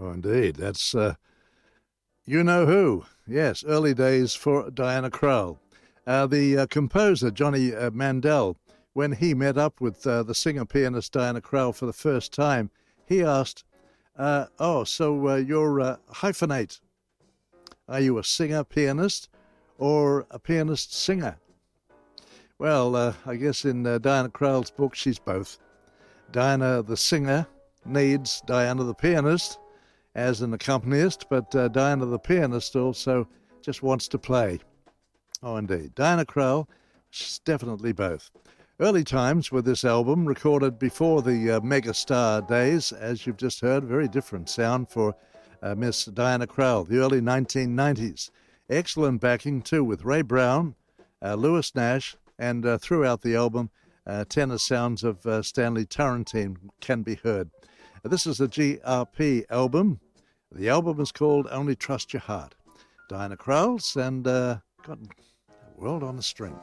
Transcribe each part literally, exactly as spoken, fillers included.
Oh, indeed. That's uh, You Know Who. Yes, early days for Diana Krall. Uh, the uh, composer, Johnny uh, Mandel, when he met up with uh, the singer-pianist Diana Krall for the first time, he asked, uh, oh, so uh, you're a hyphenate. Are you a singer-pianist or a pianist-singer? Well, uh, I guess in uh, Diana Krall's book, she's both. Diana the singer needs Diana the pianist as an accompanist, but uh, Diana the pianist also just wants to play. Oh, indeed. Diana Krall, she's definitely both. Early times with this album, recorded before the uh, megastar days, as you've just heard, very different sound for uh, Miss Diana Krall, the early nineteen nineties. Excellent backing, too, with Ray Brown, uh, Lewis Nash, and uh, throughout the album, uh, tenor sounds of uh, Stanley Turrentine can be heard. Uh, this is the G R P album. The album is called Only Trust Your Heart. Diana Krall and uh, got World on a String.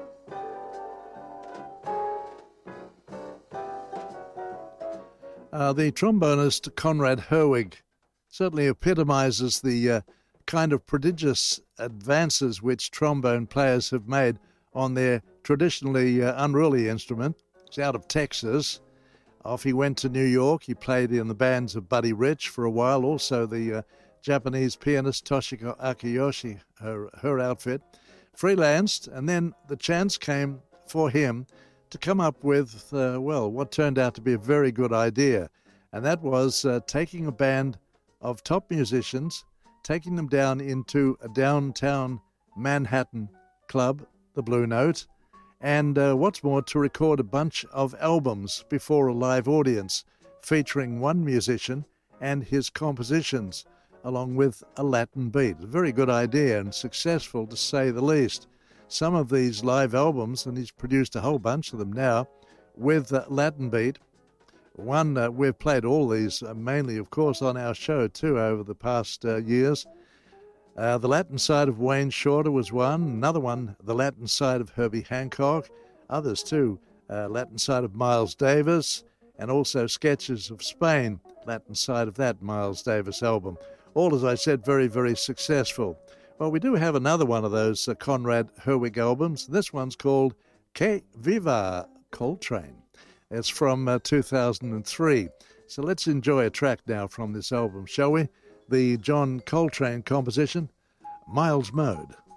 Uh, the trombonist Conrad Herwig certainly epitomizes the uh, kind of prodigious advances which trombone players have made on their traditionally uh, unruly instrument. He's out of Texas. Off he went to New York. He played in the bands of Buddy Rich for a while, also the uh, Japanese pianist Toshiko Akiyoshi, her, her outfit. Freelanced, and then the chance came for him to come up with, uh, well, what turned out to be a very good idea. And that was uh, taking a band of top musicians, taking them down into a downtown Manhattan club, the Blue Note, and uh, what's more, to record a bunch of albums before a live audience, featuring one musician and his compositions, along with a Latin beat. A very good idea and successful, to say the least. Some of these live albums, and he's produced a whole bunch of them now, with uh, Latin beat. One, uh, we've played all these, uh, mainly, of course, on our show, too, over the past uh, years. Uh, the Latin side of Wayne Shorter was one. Another one, the Latin side of Herbie Hancock. Others, too, uh, Latin side of Miles Davis, and also Sketches of Spain, Latin side of that Miles Davis album. All, as I said, very, very successful. Well, we do have another one of those uh, Conrad Herwig albums. This one's called Que Viva Coltrane. It's from uh, two thousand three. So let's enjoy a track now from this album, shall we? The John Coltrane composition, Miles Mode.